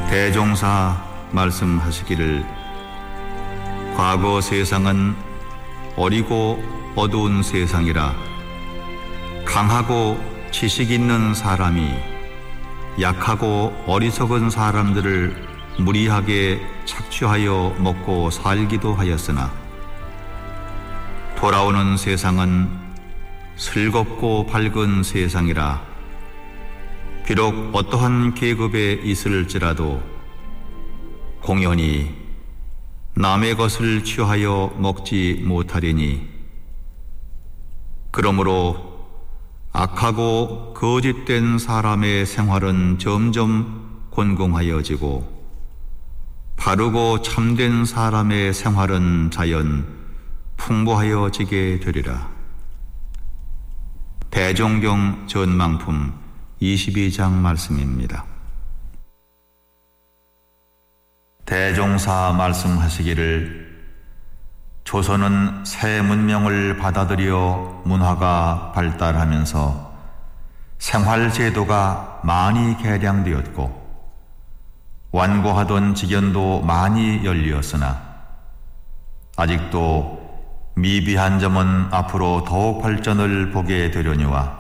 대종사 말씀하시기를 과거 세상은 어리고 어두운 세상이라 강하고 지식 있는 사람이 약하고 어리석은 사람들을 무리하게 착취하여 먹고 살기도 하였으나 돌아오는 세상은 슬겁고 밝은 세상이라 비록 어떠한 계급에 있을지라도 공연히 남의 것을 취하여 먹지 못하리니 그러므로 악하고 거짓된 사람의 생활은 점점 곤궁하여지고 바르고 참된 사람의 생활은 자연 풍부하여지게 되리라. 대종경 전망품 22장 말씀입니다. 대종사 말씀하시기를 조선은 새 문명을 받아들여 문화가 발달하면서 생활제도가 많이 개량되었고 완고하던 직연도 많이 열리었으나 아직도 미비한 점은 앞으로 더욱 발전을 보게 되려니와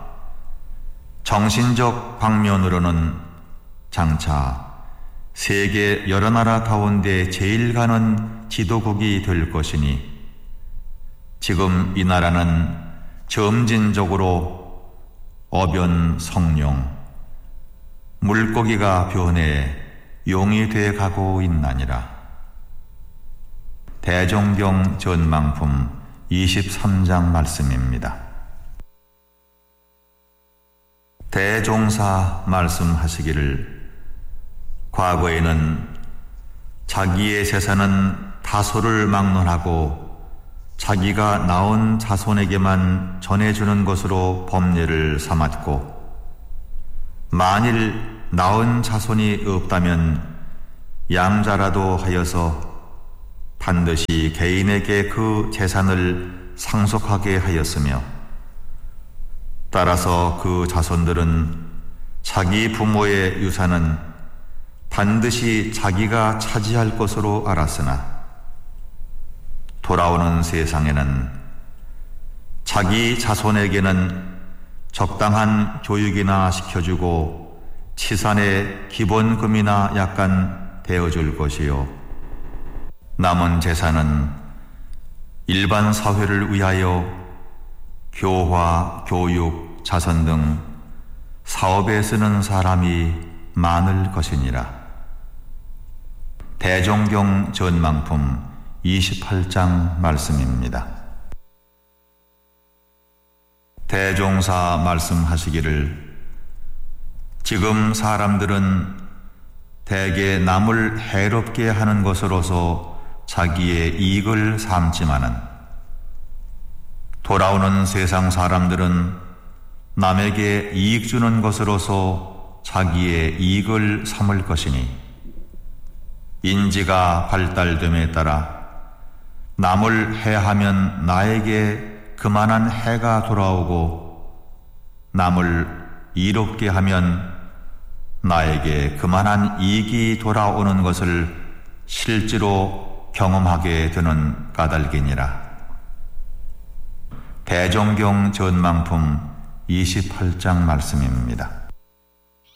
정신적 방면으로는 장차 세계 여러 나라 가운데 제일 가는 지도국이 될 것이니 지금 이 나라는 점진적으로 어변 성룡, 물고기가 변해 용이 돼 가고 있나니라. 대종경 전망품 23장 말씀입니다. 대종사 말씀하시기를 과거에는 자기의 재산은 다소를 막론하고 자기가 낳은 자손에게만 전해주는 것으로 법례를 삼았고 만일 낳은 자손이 없다면 양자라도 하여서 반드시 개인에게 그 재산을 상속하게 하였으며 따라서 그 자손들은 자기 부모의 유산은 반드시 자기가 차지할 것으로 알았으나 돌아오는 세상에는 자기 자손에게는 적당한 교육이나 시켜주고 치산의 기본금이나 약간 대어줄 것이요 남은 재산은 일반 사회를 위하여 교화, 교육, 자선 등 사업에 쓰는 사람이 많을 것이니라. 대종경 전망품 28장 말씀입니다. 대종사 말씀하시기를 지금 사람들은 대개 남을 해롭게 하는 것으로서 자기의 이익을 삼지만은 돌아오는 세상 사람들은 남에게 이익 주는 것으로서 자기의 이익을 삼을 것이니 인지가 발달됨에 따라 남을 해하면 나에게 그만한 해가 돌아오고 남을 이롭게 하면 나에게 그만한 이익이 돌아오는 것을 실제로 경험하게 되는 까닭이니라. 대종경 전망품 28장 말씀입니다.